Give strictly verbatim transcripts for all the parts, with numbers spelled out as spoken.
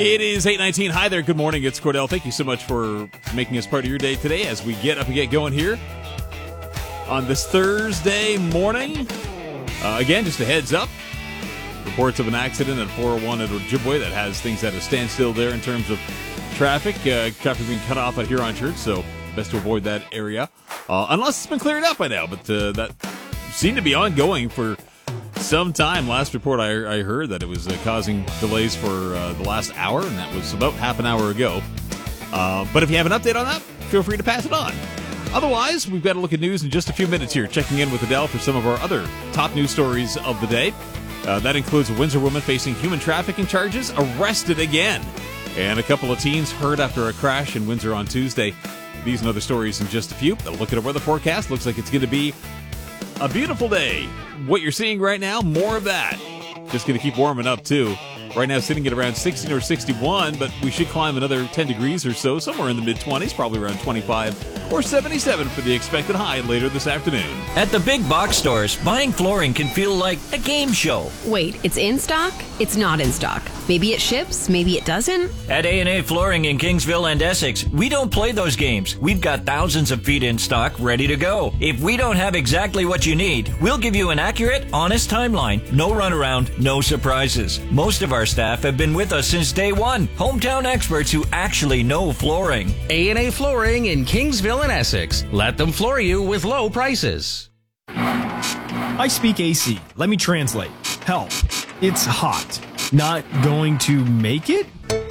It is eight nineteen. Hi there. Good morning. It's Cordell. Thank you so much for making us part of your day today as we get up and get going here on this Thursday morning. Uh, again, just a heads up. Reports of an accident at four oh one at Ojibwe that has things at a standstill there in terms of traffic. Uh, traffic being cut off at Huron Church, so best to avoid that area. Uh, unless it's been cleared up by now, but uh, that seemed to be ongoing for some time. Last report I, I heard that it was uh, causing delays for uh, the last hour, and that was about half an hour ago. Uh, but if you have an update on that, feel free to pass it on. Otherwise, we've got to look at news in just a few minutes here, checking in with Adele for some of our other top news stories of the day. Uh, that includes a Windsor woman facing human trafficking charges, arrested again, and a couple of teens hurt after a crash in Windsor on Tuesday. These and other stories in just a few. A look at a weather forecast. Looks like it's going to be a beautiful day. What you're seeing right now, more of that. Just going to keep warming up, too. Right now, sitting at around sixteen or sixty-one, but we should climb another ten degrees or so, somewhere in the mid-twenties, probably around twenty-five or seventy-seven for the expected high later this afternoon. At the big box stores, buying flooring can feel like a game show. Wait, it's in stock? It's not in stock. Maybe it ships, maybe it doesn't. At A and A Flooring in Kingsville and Essex, we don't play those games. We've got thousands of feet in stock ready to go. If we don't have exactly what you need, we'll give you an accurate, honest timeline. No runaround, no surprises. Most of our staff have been with us since day one. Hometown experts who actually know flooring. A and A Flooring in Kingsville and Essex. Let them floor you with low prices. I speak A C. Let me translate. Help. It's hot. Not going to make it?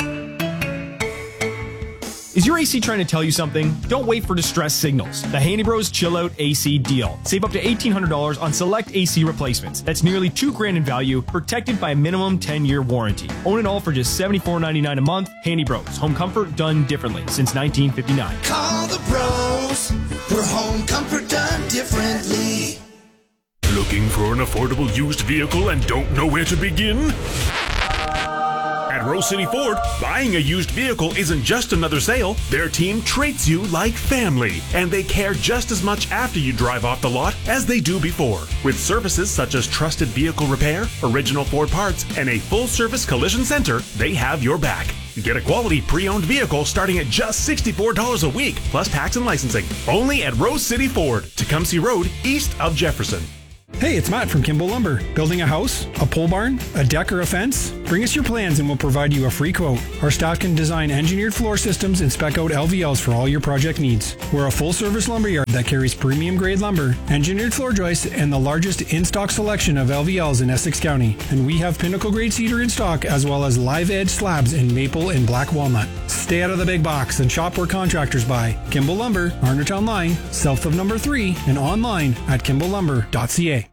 Is your A C trying to tell you something? Don't wait for distress signals. The Handy Bros Chill Out A C deal. Save up to eighteen hundred dollars on select A C replacements. That's nearly two grand in value, protected by a minimum ten-year warranty. Own it all for just seventy-four ninety-nine a month. Handy Bros. Home comfort done differently since nineteen fifty-nine. Call the pros for home comfort done differently. Looking for an affordable used vehicle and don't know where to begin? At Rose City Ford, buying a used vehicle isn't just another sale. Their team treats you like family, and they care just as much after you drive off the lot as they do before. With services such as trusted vehicle repair, original Ford parts, and a full-service collision center, they have your back. Get a quality pre-owned vehicle starting at just sixty-four dollars a week, plus tax and licensing. Only at Rose City Ford, Tecumseh Road, east of Jefferson. Hey, it's Matt from Kimball Lumber. Building a house, a pole barn, a deck, or a fence? Bring us your plans and we'll provide you a free quote. Our staff can design engineered floor systems and spec out L V Ls for all your project needs. We're a full-service lumberyard that carries premium-grade lumber, engineered floor joists, and the largest in-stock selection of L V Ls in Essex County. And we have pinnacle-grade cedar in stock, as well as live-edge slabs in maple and black walnut. Stay out of the big box and shop where contractors buy. Kimball Lumber, Arnertown Line, south of number three, and online at kimball lumber dot c a.